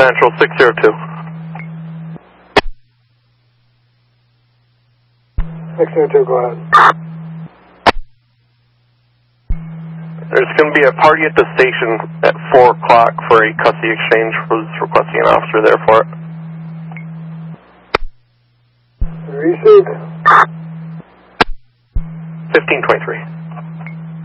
Central 602. 602, go ahead. There's going to be a party at the station at 4 o'clock for a custody exchange. Was requesting an officer there for it. Received. 1523.